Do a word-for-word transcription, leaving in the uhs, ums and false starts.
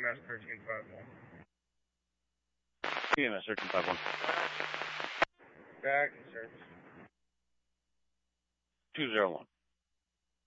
M S thirteen five one. E M S thirteen five one. Back in service. two zero one.